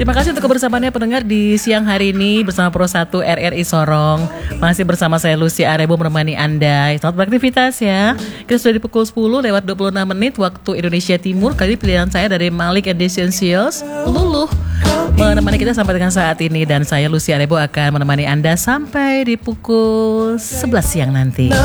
Terima kasih untuk kebersamaannya pendengar di siang hari ini bersama Pro 1 RRI Sorong. Masih bersama saya Lucy Arebo menemani Anda. Selamat beraktivitas ya. Kita sudah di pukul 10 lewat 26 menit waktu Indonesia Timur. Kali ini pilihan saya dari Malik and the Essentials, Luluh, menemani kita sampai dengan saat ini. Dan saya Lucy Arebo akan menemani Anda sampai di pukul 11 siang nanti.